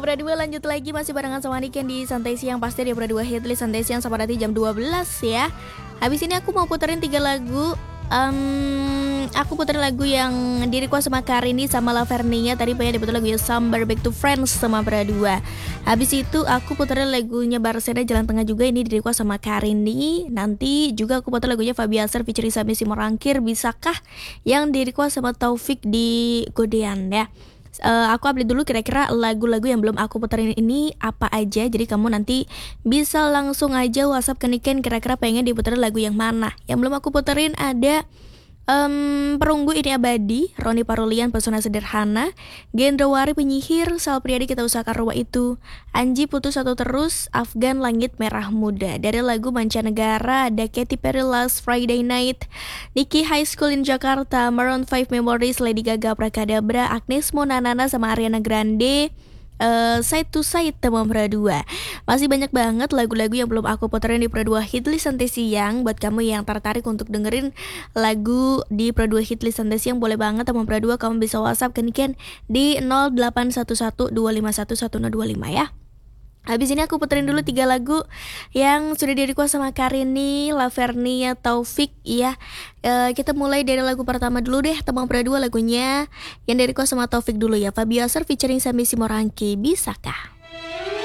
Berdua lanjut lagi masih barengan sama Niken di Santai Siang. Pasti di Berdua Hitlist Santai Siang sampai nanti jam 12 ya. Habis ini aku mau puterin 3 lagu. Aku puterin lagu yang di-request sama Karini sama Lavernia. Tadi pengen diputer lagu yang Summer Back to Friends sama Berdua. Habis itu aku puterin lagunya Barsena Jalan Tengah juga, ini di-request sama Karini. Nanti juga aku puter lagunya Fabiaser featuring Sami Simorangkir Bisakah, yang di-request sama Taufik di Godean ya. Aku update dulu kira-kira lagu-lagu yang belum aku puterin ini apa aja. Jadi kamu nanti bisa langsung aja WhatsApp ke Niken kira-kira pengen diputerin lagu yang mana. Yang belum aku puterin ada Perunggu Ini Abadi, Roni Parulian Pesona Sederhana, Gendrawari Penyihir, Sal Priadi Kita Usahakan Rumah Itu, Anji Putus Satu Terus, Afgan Langit Merah Muda. Dari lagu mancanegara ada Katy Perry Last Friday Night, Nicky High School in Jakarta, Maroon 5 Memories, Lady Gaga Prakadabra, Agnes Monanana sama Ariana Grande, Side to Side teman Berdua. Masih banyak banget lagu-lagu yang belum aku puterin di Berdua Hitlist Santai Siang. Buat kamu yang tertarik untuk dengerin lagu di Berdua Hitlist Santai Siang, boleh banget teman Berdua, kamu bisa WhatsApp ke Niken di 0811251125 ya. Habis ini aku puterin dulu 3 lagu yang sudah di-request sama Karini, Lavernia, Taufik ya. Kita mulai dari lagu pertama dulu deh teman Berdua, lagunya yang di-request sama Taufik dulu ya. Fabiaser featuring Sami Simorangkir Bisakah.